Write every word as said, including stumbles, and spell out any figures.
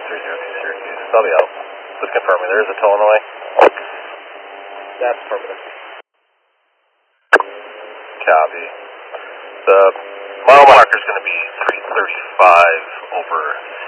three zero two Syracuse. I'll be out. Just confirming, there is a tow on the way. That's affirmative. Copy. The mile marker is going to be three thirty-five over